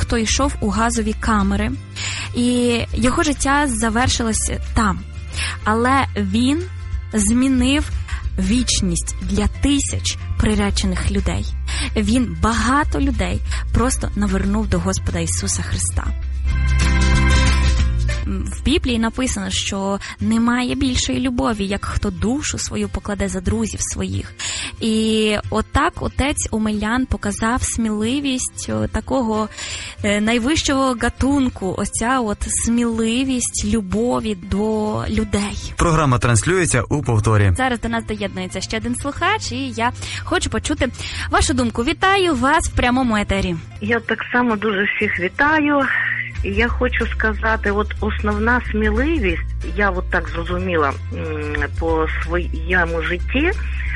хто йшов у газові камери, і його життя завершилось там. Але він змінив вічність для тисяч приречених людей. Він багато людей просто навернув до Господа Ісуса Христа. В Біблії написано, що немає більшої любові, як хто душу свою покладе за друзів своїх. І отак отець Омелян показав сміливість такого найвищого гатунку, оця от сміливість любові до людей. Програма транслюється у повторі. Зараз до нас доєднується ще один слухач, і я хочу почути вашу думку. Вітаю вас в прямому етері. Я так само дуже всіх вітаю. І я хочу сказати, от основна сміливість, я от так зрозуміла по своєму житті,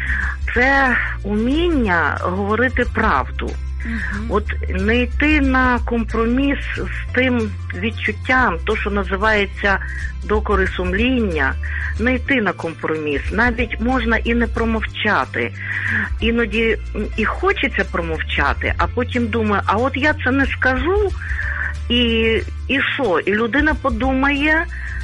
це уміння говорити правду. От не йти на компроміс з тим відчуттям, то, що називається докори сумління, не йти на компроміс. Навіть можна і не промовчати. Іноді і хочеться промовчати, а потім думаю, а от я це не скажу, і що? І людина подумає,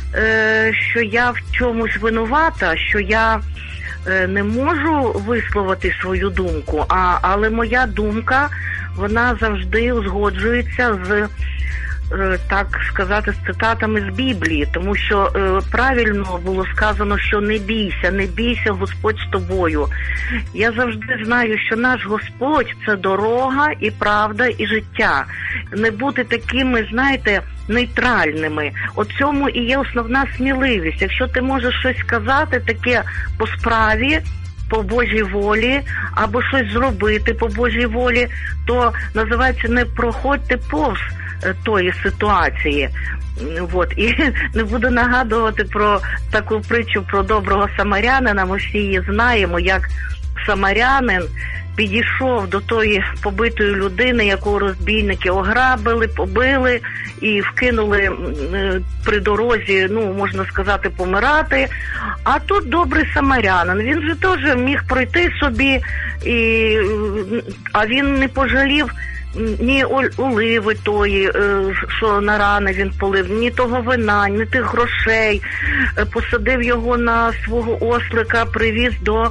що я в чомусь винувата, що я не можу висловити свою думку, але моя думка, вона завжди узгоджується з, так сказати, з цитатами з Біблії, тому що правильно було сказано, що не бійся, Господь з тобою. Я завжди знаю, що наш Господь – це дорога і правда і життя. Не бути такими, знаєте, нейтральними. От цьому і є основна сміливість. Якщо ти можеш щось сказати таке по справі, по Божій волі, або щось зробити по Божій волі, то називається не проходьте повз тої ситуації. От. І не буду нагадувати про таку притчу про доброго самарянина, ми всі її знаємо, як самарянин підійшов до тої побитої людини, яку розбійники ограбили, побили і вкинули при дорозі, можна сказати, помирати. А тут добрий самарянин, він же теж міг пройти собі, а він не пожалів ні оливи тої, що на рани він полив, ні того вина, ні тих грошей. Посадив його на свого ослика, привіз до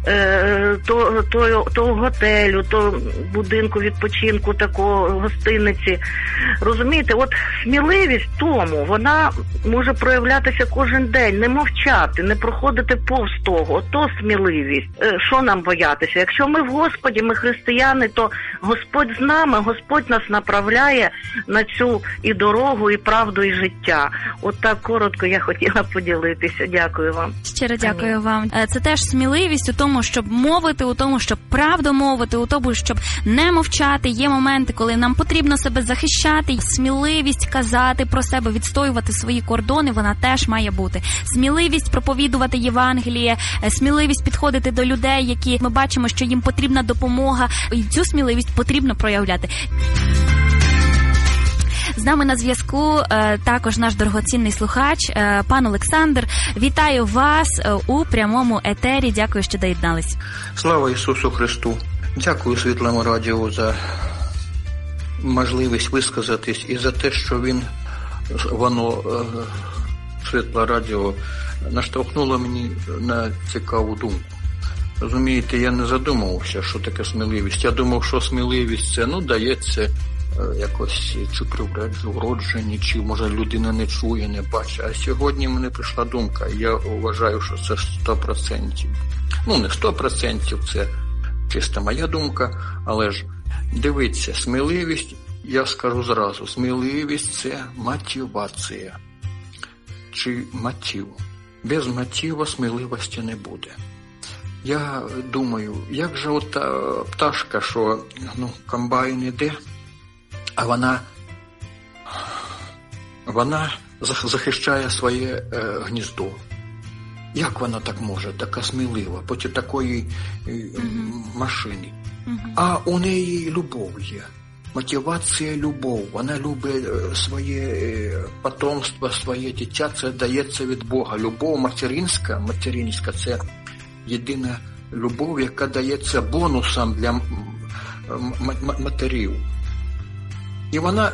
того готелю, того будинку відпочинку, такого гостиниці. Розумієте, от сміливість тому, вона може проявлятися кожен день, не мовчати, не проходити повз того. То сміливість. Що нам боятися? Якщо ми в Господі, ми християни, то Господь з нами, Господь нас направляє на цю і дорогу, і правду, і життя. От так коротко я хотіла поділитися. Дякую вам. Щиро дякую вам. Це теж сміливість у тому, щоб мовити, у тому, щоб правду мовити, у тому, щоб не мовчати. Є моменти, коли нам потрібно себе захищати. Сміливість казати про себе, відстоювати свої кордони, вона теж має бути. Сміливість проповідувати Євангеліє, сміливість підходити до людей, які ми бачимо, що їм потрібна допомога. І цю сміливість потрібно проявляти. З нами на зв'язку також наш дорогоцінний слухач, пан Олександр. Вітаю вас у прямому етері. Дякую, що доєднались. Слава Ісусу Христу. Дякую Світлому радіо за можливість висказатись і за те, що воно, Світле радіо, наштовхнуло мені на цікаву думку. Розумієте, я не задумувався, що таке сміливість. Я думав, що сміливість це, дається якось чи при вродженні, чи може людина не чує, не бачить. А сьогодні мені прийшла думка, я вважаю, що це 100%. Не 100%, це чиста моя думка, але ж дивіться, сміливість, я скажу зразу, сміливість – це мотивація. Чи мотив. Без мотива сміливості не буде. Я думаю, як же ота пташка, що комбайн іде, а вона захищає своє гніздо. Як вона так може, така смілива, проти такої машини? А у неї любов є. Мотивація – любов. Вона любить своє потомство, своє дитя. Це дається від Бога. Любов материнська – це єдина любов, яка дається бонусом для матерів. І вона